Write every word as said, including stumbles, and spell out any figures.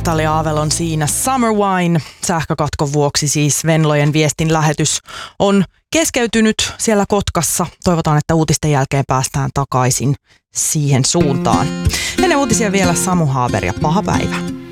Natalia Avelon siinä Summer Wine. Sähkökatkon vuoksi siis Venlojen viestin lähetys on keskeytynyt siellä Kotkassa. Toivotaan, että uutisten jälkeen päästään takaisin siihen suuntaan. Ennen uutisia vielä Samu Haaber ja Paha päivä.